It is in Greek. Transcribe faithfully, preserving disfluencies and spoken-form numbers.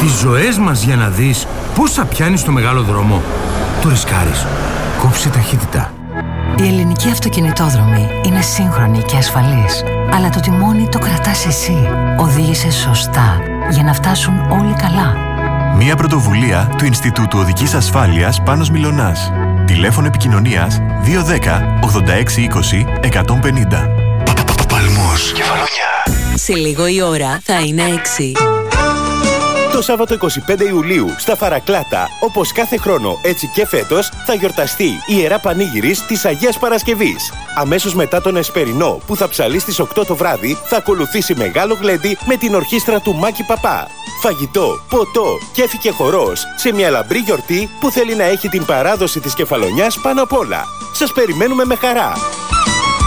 Τις ζωές μας για να δεις πώς θα πιάνεις το μεγάλο δρόμο. Το ρισκάρεις. Κόψε ταχύτητα. Η ελληνική αυτοκινητόδρομη είναι σύγχρονη και ασφαλής. Αλλά το τιμόνι το κρατάς εσύ. Οδήγησε σωστά για να φτάσουν όλοι καλά. Μια πρωτοβουλία του Ινστιτούτου Οδικής Ασφάλειας Πάνος Μιλωνάς. Τηλέφωνο επικοινωνίας δύο ένα μηδέν ογδόντα έξι είκοσι εκατόν πενήντα. Παλμός, Κεφαλονιά. Σε λίγο η ώρα θα είναι έξι. Το Σάββατο είκοσι πέντε Ιουλίου στα Φαρακλάτα, όπως κάθε χρόνο έτσι και φέτος, θα γιορταστεί η Ιερά Πανήγυρης της Αγίας Παρασκευής. Αμέσως μετά τον Εσπερινό που θα ψαλεί στις οκτώ το βράδυ, θα ακολουθήσει μεγάλο γλέντι με την ορχήστρα του Μάκη Παπά. Φαγητό, ποτό, κέφι και χορός σε μια λαμπρή γιορτή που θέλει να έχει την παράδοση της Κεφαλονιάς πάνω απ' όλα. Σας περιμένουμε με χαρά!